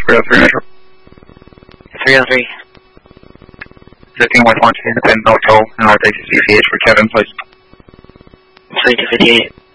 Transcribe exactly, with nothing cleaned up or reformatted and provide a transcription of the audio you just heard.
three oh three Metro. three oh three. fifteen West Washington, Independent North Toll, and I'll take C C H for Kevin, please. three two fifty-eight.